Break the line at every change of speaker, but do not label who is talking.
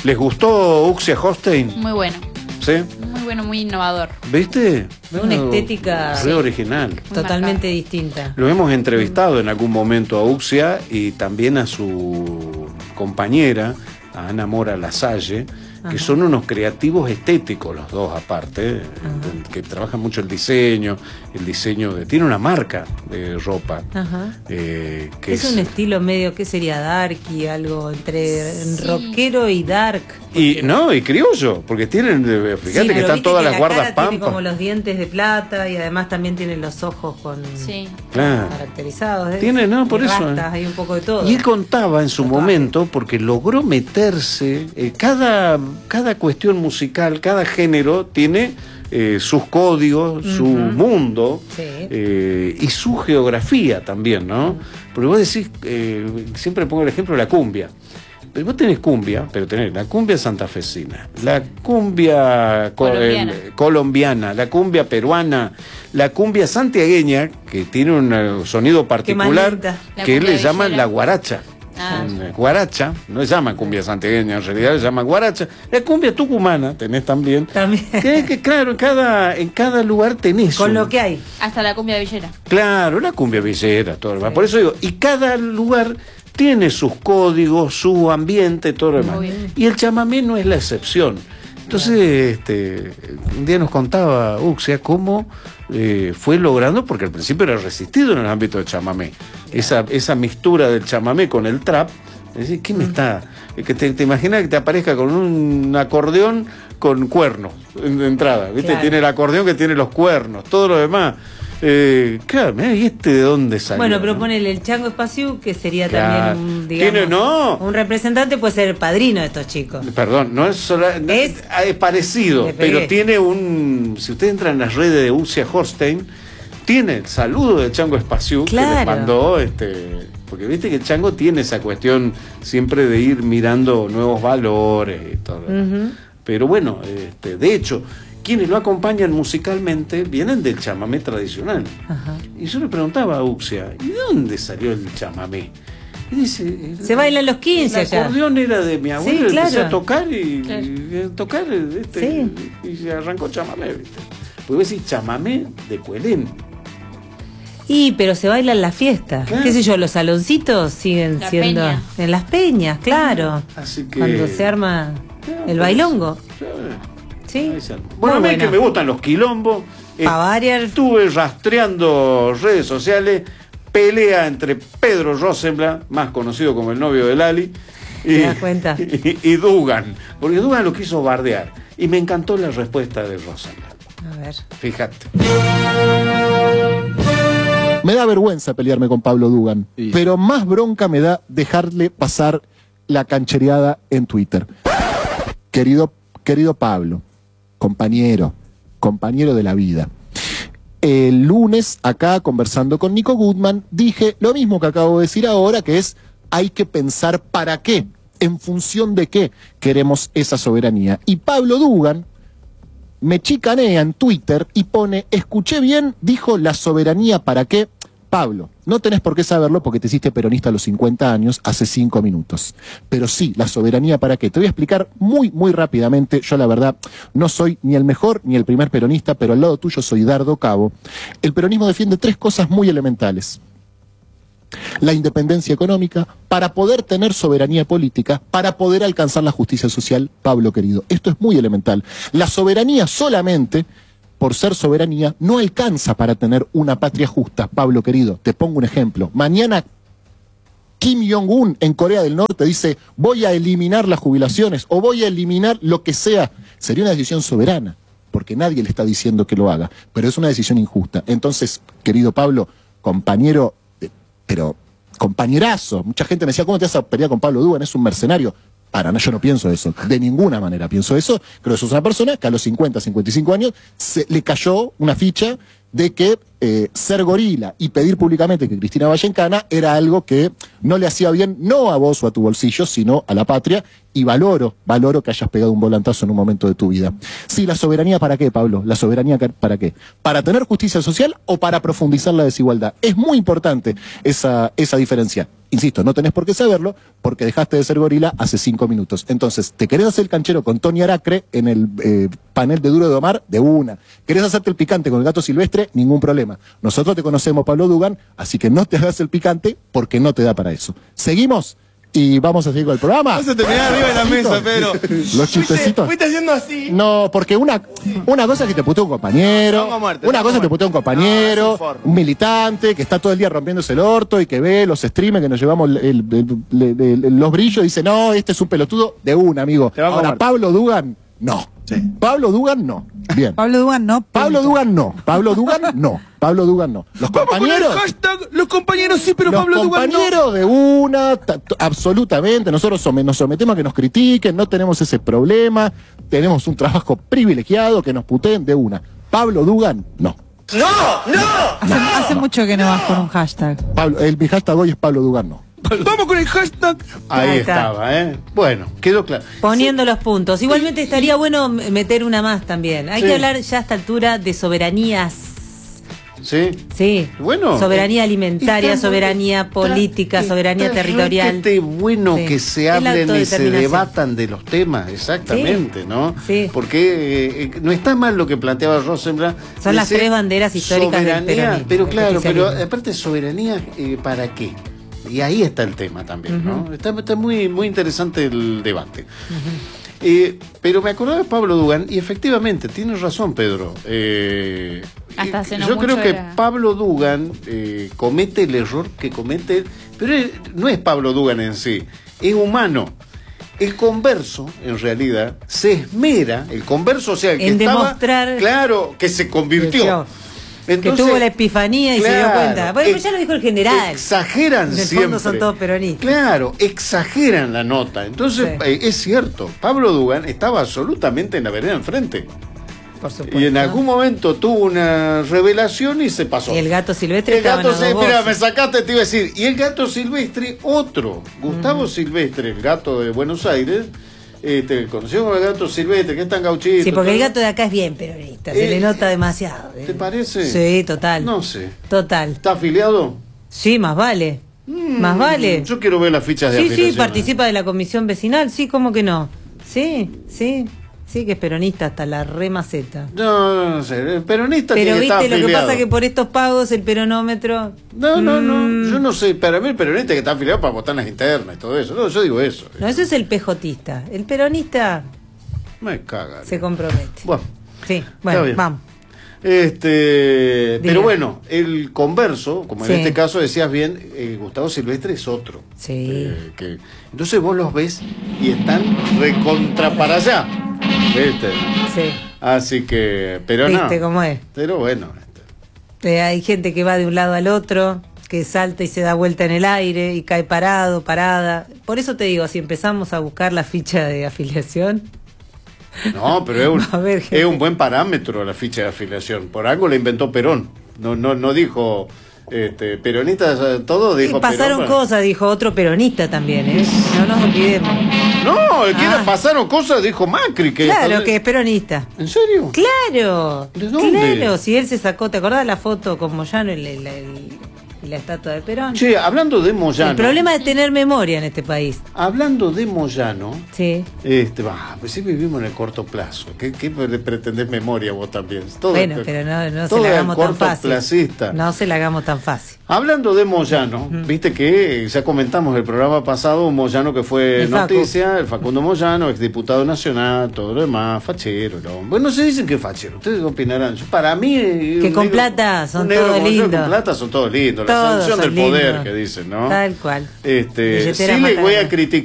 ¿Les gustó Uxia Holstein?
Muy bueno.
¿Sí?
Muy bueno, muy innovador.
¿Viste?
Una estética
re original.
Totalmente distinta.
Lo hemos entrevistado en algún momento a Uxia y también a su compañera, a Ana Mora Lasalle, que son unos creativos estéticos los dos aparte, que trabajan mucho el diseño tiene una marca de ropa. Que
es un estilo medio, ¿qué sería? Darky, algo entre rockero y dark.
Y criollo, porque tienen, fíjate que están todas las guardaspampas.
Tiene como los dientes de plata y además también tienen los ojos caracterizados.
Tiene, por eso.
Rastas, hay un poco de todo.
Y él contaba en su momento, porque logró meterse, cada cuestión musical, cada género tiene sus códigos, su mundo y su geografía también, ¿no? Porque vos decís, siempre pongo el ejemplo de la cumbia. Pero vos tenés cumbia, pero tenés la cumbia santafesina, la cumbia colombiana, la cumbia peruana, la cumbia santiagueña, que tiene un sonido particular que le llaman la guaracha. Guaracha, no se llama cumbia santiagueña, en realidad se llama guaracha. La cumbia tucumana tenés también. Que claro, en cada lugar tenés.
Con lo que hay.
Hasta la cumbia villera.
Claro, la cumbia villera, todo lo demás. Por eso digo, y cada lugar tiene sus códigos, su ambiente, todo lo demás. Y el chamamé no es la excepción. Entonces, un día nos contaba Uxia cómo fue logrando, porque al principio era resistido en el ámbito del chamamé. Esa mixtura del chamamé con el trap. Es decir, ¿qué me está? Que te imaginas que te aparezca con un acordeón con cuernos de entrada, ¿viste? Claro. Tiene el acordeón que tiene los cuernos, todo lo demás. Claro, ¿y de dónde salió?
Bueno, pero ponele el Chango Espaciú, que sería también un, digamos, un representante, puede ser el padrino de estos chicos.
Perdón, no es solo, es parecido, pero tiene si usted entra en las redes de Uxia Holstein, tiene el saludo del Chango Espaciú que les mandó, porque viste que el Chango tiene esa cuestión siempre de ir mirando nuevos valores y todo. Pero bueno, de hecho, quienes lo acompañan musicalmente vienen del chamamé tradicional. Y yo le preguntaba a Uxia, ¿y de dónde salió el chamamé? Y dice,
se bailan los 15
allá. El acordeón era de mi abuelo, empecé a tocar y se arrancó chamamé, ¿viste? Porque vos decís chamamé de Cuelén.
Pero se baila en la fiesta. Claro. ¿Qué sé yo? Los saloncitos siguen siendo en las peñas, claro.
Así que
cuando se arma el bailongo. Sí.
Bueno, a mí que me gustan los quilombos. Estuve rastreando redes sociales, pelea entre Pedro Rosenblatt, más conocido como el novio de Lali,
¿te das cuenta?
y Dugan, porque Dugan lo quiso bardear. Y me encantó la respuesta de Rosenblatt.
A ver.
Fíjate.
Me da vergüenza pelearme con Pablo Dugan, pero más bronca me da dejarle pasar la canchereada en Twitter. Querido Pablo, compañero de la vida. El lunes, acá conversando con Nico Goodman, dije lo mismo que acabo de decir ahora, que es, hay que pensar para qué, en función de qué queremos esa soberanía. Y Pablo Dugan me chicanea en Twitter y pone, escuché bien, dijo la soberanía para qué. Pablo, no tenés por qué saberlo porque te hiciste peronista a los 50 años, hace 5 minutos. Pero sí, la soberanía para qué. Te voy a explicar muy rápidamente. Yo la verdad no soy ni el mejor ni el primer peronista, pero al lado tuyo soy Dardo Cabo. El peronismo defiende 3 cosas muy elementales. La independencia económica, para poder tener soberanía política, para poder alcanzar la justicia social, Pablo querido. Esto es muy elemental. La soberanía solamente, por ser soberanía, no alcanza para tener una patria justa, Pablo querido. Te pongo un ejemplo. Mañana Kim Jong-un en Corea del Norte dice, voy a eliminar las jubilaciones o voy a eliminar lo que sea. Sería una decisión soberana, porque nadie le está diciendo que lo haga, pero es una decisión injusta. Entonces, querido Pablo, compañero, pero compañerazo. Mucha gente me decía, ¿cómo te vas a pelear con Pablo Dugan? Es un mercenario. Yo no pienso eso, de ninguna manera pienso eso. Creo que sos una persona que a los 50, 55 años le cayó una ficha de que ser gorila y pedir públicamente que Cristina vaya en cana era algo que no le hacía bien, no a vos o a tu bolsillo, sino a la patria, y valoro que hayas pegado un volantazo en un momento de tu vida. Sí, ¿la soberanía para qué, Pablo? ¿La soberanía para qué? ¿Para tener justicia social o para profundizar la desigualdad? Es muy importante esa diferencia. Insisto, no tenés por qué saberlo porque dejaste de ser gorila hace 5 minutos. Entonces, ¿te querés hacer el canchero con Tony Aracre en el panel de Duro de Omar? De una. ¿Querés hacerte el picante con el gato silvestre? Ningún problema. Nosotros te conocemos, Pablo Dugan, así que no te hagas el picante porque no te da para eso. ¿Seguimos? Y vamos a seguir con el programa.
Vas a terminar arriba de la mesa, Pedro.
Los chistecitos.
Fuiste haciendo así.
No, porque una cosa es que te putee un compañero. Una cosa es que te putee un compañero, un militante que está todo el día rompiéndose el orto y que ve los streamers que nos llevamos los brillos y dice, no, este es un pelotudo de una, amigo. Ahora, Pablo Dugan, no. Sí. Pablo Dugan, no. Bien.
Pablo Dugan, no.
Pablo Dugan, no. Pablo Dugan, no. Pablo Dugan, no. Los compañeros.
Vamos con el hashtag, los compañeros sí, pero Pablo Dugan no.
Los compañeros de una, absolutamente. Nosotros nos sometemos a que nos critiquen, no tenemos ese problema. Tenemos un trabajo privilegiado, que nos puteen de una. Pablo Dugan, no.
¡No! Hace mucho que no vas con un hashtag.
Mi hashtag hoy es Pablo Dugan, no.
Vamos con el hashtag.
Ahí estaba, ¿eh? Bueno, quedó claro.
Poniendo los puntos. Igualmente estaría bueno meter una más también. Hay que hablar ya a esta altura de soberanías.
¿Sí?
Sí.
Bueno.
Soberanía alimentaria, soberanía política, soberanía territorial.
Qué bueno que se hablen y se debatan de los temas, exactamente, ¿no?
Sí.
Porque no está mal lo que planteaba Rosenblatt.
Son las 3 banderas históricas del peronismo.
Pero claro, pero aparte soberanía, ¿para qué? Y ahí está el tema también, ¿no? Está muy, muy interesante el debate. Pero me acordaba de Pablo Dugan y efectivamente, tienes razón, Pedro.
Hasta hace no
yo
mucho
creo que
era...
Pablo Dugan comete el error que comete, pero no es Pablo Dugan en sí, es humano. El converso, en realidad, se esmera, el converso, o sea, el que
en
estaba,
demostrar,
claro, que se convirtió.
Entonces, que tuvo la epifanía y se dio cuenta. Bueno, pues ya lo dijo el general.
Exageran
en el
siempre.
fondo son todos peronistas.
Claro, exageran la nota. Entonces, es cierto, Pablo Dugan estaba absolutamente en la vereda enfrente.
Por supuesto.
Y en algún momento tuvo una revelación y se pasó.
Y el gato silvestre
mira, me sacaste, te iba a decir. Y el gato silvestre, otro. Gustavo Silvestre, el gato de Buenos Aires. Conocido como el gato silvestre, que es tan gauchito.
Sí, porque el gato de acá es bien peronista, se le nota demasiado.
¿Te parece?
Sí, total.
No sé.
Total.
¿Está afiliado?
Sí, más vale. Más vale.
Yo quiero ver las fichas de afiliación.
Sí, participa de la comisión vecinal, sí, ¿cómo que no? Sí, que es peronista hasta la remaceta.
No sé, el peronista
pero
tiene que estar
viste, lo que
afiliado.
pasa que por estos pagos el peronómetro...
No, yo no sé, para mí el peronista que está afiliado para votar en las internas y todo eso, no, yo digo eso.
No, eso es el pejotista, el peronista
me caga.
Se compromete.
Bueno.
Sí, bueno, vamos.
Pero bueno, el converso, como en este caso decías bien, Gustavo Silvestre es otro.
Sí.
Entonces vos los ves y están recontra para allá. ¿Viste?
Sí.
Así que, pero
¿viste cómo es?
Pero bueno.
Hay gente que va de un lado al otro, que salta y se da vuelta en el aire y cae parada. Por eso te digo, si empezamos a buscar la ficha de afiliación...
No, pero es un buen parámetro la ficha de afiliación. Por algo la inventó Perón. No dijo peronistas, todo dijo
Perón. Pasaron cosas, dijo otro peronista también, no nos olvidemos.
No, el que pasaron cosas dijo Macri.
Claro, que es peronista.
¿En serio?
Claro.
¿De dónde?
Claro, si él se sacó, ¿te acordás de la foto con Moyano y la estatua de Perón?
Che, hablando de Moyano.
El problema es tener memoria en este país.
Hablando de Moyano.
Sí.
Pues sí vivimos en el corto plazo. ¿Qué pretendés memoria vos también?
Bueno, pero no se la hagamos tan fácil.
Placista.
No se la hagamos tan fácil.
Hablando de Moyano, viste que ya comentamos el programa pasado, un Moyano que fue noticia, el Facundo Moyano, exdiputado nacional, todo lo demás, fachero. Bueno, se dicen que es fachero. Ustedes opinarán. Para mí.
Que con plata son todos lindos.
Con plata son todos lindos. La sanción del poder que dicen, ¿no?
Tal cual.
Sí le voy a criticar